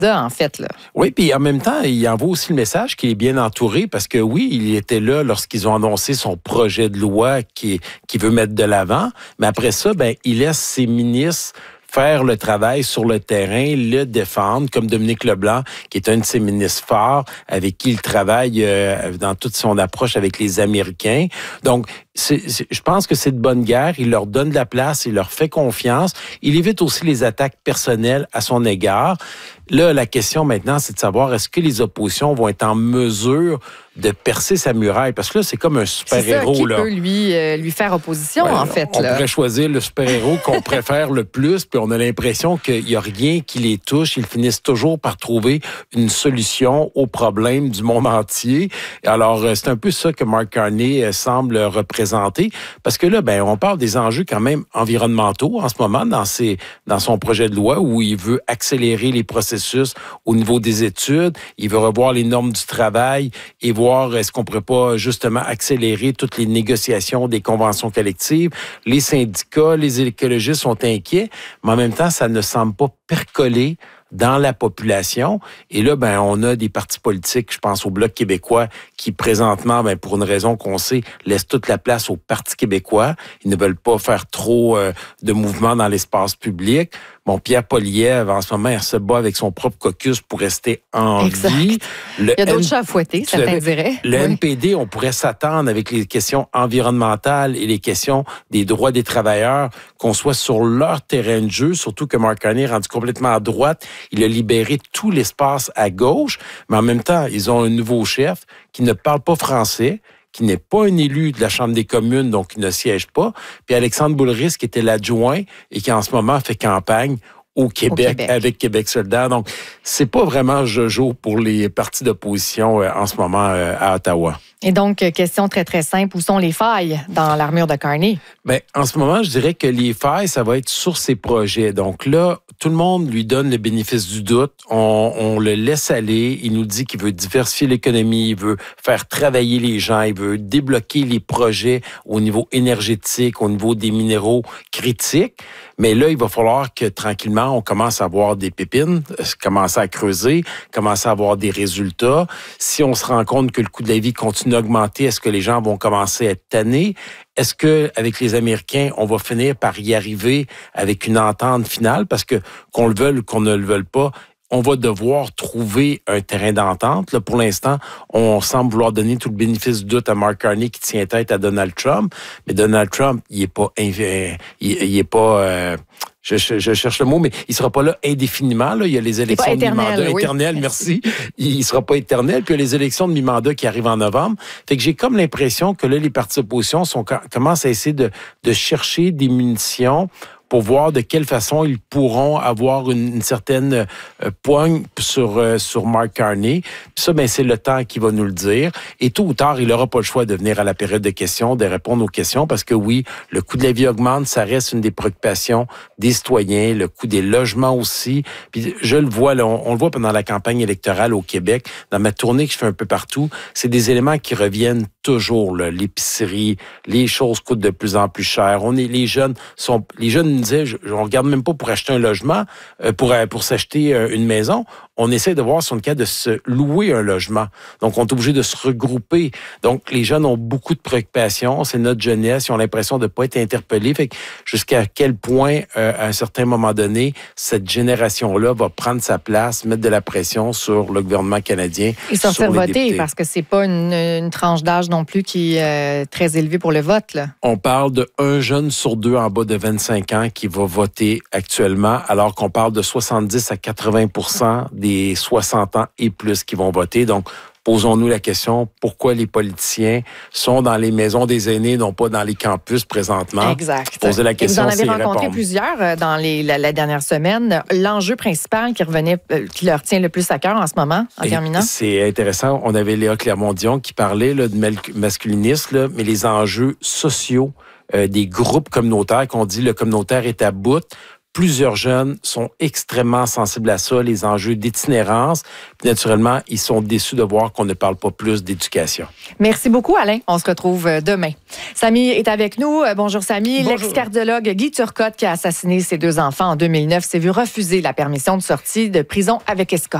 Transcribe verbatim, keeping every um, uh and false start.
en fait. Là. Oui, puis en même temps, il envoie aussi le message qu'il est bien entouré parce que oui, il était là lorsqu'ils ont annoncé son projet de loi qui, qui veut mettre de l'avant, mais après ça, ben, il laisse ses ministres faire le travail sur le terrain, le défendre, comme Dominique Leblanc, qui est un de ses ministres phares, avec qui il travaille euh, dans toute son approche avec les Américains. Donc, c'est, c'est, je pense que c'est de bonne guerre. Il leur donne de la place, il leur fait confiance. Il évite aussi les attaques personnelles à son égard. Là, la question maintenant, c'est de savoir est-ce que les oppositions vont être en mesure de percer sa muraille? Parce que là, c'est comme un super-héros. C'est ça, qui là. peut lui, euh, lui faire opposition, ouais, en fait. On là. pourrait choisir le super-héros qu'on préfère le plus, puis on a l'impression qu'il n'y a rien qui les touche. Ils finissent toujours par trouver une solution aux problèmes du monde entier. Alors, c'est un peu ça que Mark Carney semble représenter. Parce que là, ben, on parle des enjeux quand même environnementaux en ce moment dans, ses, dans son projet de loi où il veut accélérer les processus au niveau des études. Il veut revoir les normes du travail et voir est-ce qu'on pourrait pas justement accélérer toutes les négociations des conventions collectives. Les syndicats, les écologistes sont inquiets, mais en même temps, ça ne semble pas percoler dans la population. Et là, ben, on a des partis politiques, je pense au Bloc québécois, qui présentement, ben, pour une raison qu'on sait, laissent toute la place au Parti québécois. Ils ne veulent pas faire trop euh, de mouvements dans l'espace public. Bon, Pierre Poilievre, en ce moment, il se bat avec son propre caucus pour rester en exact. vie. Le il y a d'autres N... chats à fouetter, certains diraient. Le oui. N P D, on pourrait s'attendre avec les questions environnementales et les questions des droits des travailleurs qu'on soit sur leur terrain de jeu, surtout que Mark Carney est rendu complètement à droite. Il a libéré tout l'espace à gauche, mais en même temps, ils ont un nouveau chef qui ne parle pas français, qui n'est pas un élu de la Chambre des communes, donc qui ne siège pas. Puis Alexandre Boulris, qui était l'adjoint et qui en ce moment fait campagne au Québec, au Québec. avec Québec solidaire. Donc, c'est pas vraiment jojo pour les partis d'opposition euh, en ce moment euh, à Ottawa. Et donc, question très, très simple, où sont les failles dans l'armure de Carney? Bien, en ce moment, je dirais que les failles, ça va être sur ses projets. Donc là, tout le monde lui donne le bénéfice du doute. On, on le laisse aller. Il nous dit qu'il veut diversifier l'économie, il veut faire travailler les gens, il veut débloquer les projets au niveau énergétique, au niveau des minéraux critiques. Mais là, il va falloir que tranquillement, on commence à avoir des pépines, commencer à creuser, commencer à avoir des résultats. Si on se rend compte que le coût de la vie continue à augmenter, est-ce que les gens vont commencer à être tannés? Est-ce que avec les Américains, on va finir par y arriver avec une entente finale? Parce que qu'on le veuille ou qu'on ne le veuille pas, on va devoir trouver un terrain d'entente. Là, pour l'instant, on semble vouloir donner tout le bénéfice du doute à Mark Carney qui tient tête à Donald Trump. Mais Donald Trump, il est pas, il, il est pas. Euh, je, je, je cherche le mot, mais il sera pas là indéfiniment. Là, il y a les élections de mi-mandat oui. éternelles. Merci. Il, il sera pas éternel. Puis il y a les élections de mi-mandat qui arrivent en novembre. Fait que j'ai comme l'impression que là, les partis d'opposition sont commencent à essayer de, de chercher des munitions pour voir de quelle façon ils pourront avoir une, une certaine euh, poigne sur euh, sur Mark Carney. Puis ça, ben c'est le temps qui va nous le dire. Et tôt ou tard, il n'aura pas le choix de venir à la période de questions, de répondre aux questions, parce que oui, le coût de la vie augmente, ça reste une des préoccupations des citoyens, le coût des logements aussi. Puis je le vois, là, on, on le voit pendant la campagne électorale au Québec, dans ma tournée que je fais un peu partout, c'est des éléments qui reviennent toujours, là. L'épicerie, les choses coûtent de plus en plus cher. On est, les jeunes sont, les jeunes nous disaient, je, on regarde même pas pour acheter un logement, euh, pour, pour s'acheter euh, une maison. On essaie de voir si on est capable de se louer un logement. Donc, on est obligé de se regrouper. Donc, les jeunes ont beaucoup de préoccupations. C'est notre jeunesse. Ils ont l'impression de ne pas être interpellés. Fait que jusqu'à quel point, euh, à un certain moment donné, cette génération-là va prendre sa place, mettre de la pression sur le gouvernement canadien. Et sortir voter, députés. Parce que c'est pas une, une tranche d'âge non plus qui est euh, très élevée pour le vote, là. On parle de un jeune sur deux en bas de vingt-cinq ans qui va voter actuellement, alors qu'on parle de soixante-dix à quatre-vingts pour cent des soixante ans et plus qui vont voter. Donc, posons-nous la question, pourquoi les politiciens sont dans les maisons des aînés, non pas dans les campus présentement? Exact. Poser la question, et vous en avez rencontré répondre. plusieurs dans les, la, la dernière semaine. L'enjeu principal qui revenait, qui leur tient le plus à cœur en ce moment, en et terminant? C'est intéressant. On avait Léa Clermont-Dion qui parlait là, de masculinisme, là, mais les enjeux sociaux euh, des groupes communautaires, qu'on dit le communautaire est à bout, Plusieurs jeunes sont extrêmement sensibles à ça, les enjeux d'itinérance. Puis naturellement, ils sont déçus de voir qu'on ne parle pas plus d'éducation. Merci beaucoup, Alain. On se retrouve demain. Samy est avec nous. Bonjour, Samy. Bonjour. L'ex-cardiologue Guy Turcotte, qui a assassiné ses deux enfants en deux mille neuf, s'est vu refuser la permission de sortie de prison avec escorte.